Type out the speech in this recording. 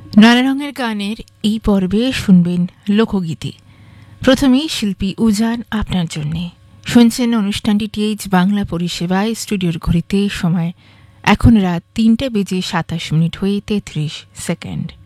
নানা রঙের গানের এই পর্বে শুনবেন লোকগীতি। প্রথমেই শিল্পী উজান আপনার জন্যে শুনছেন অনুষ্ঠানটি টিএইচ বাংলা পরিষেবায়। স্টুডিওর ঘড়িতে সময় এখন রাত 3:27 হয়ে 33 সেকেন্ড।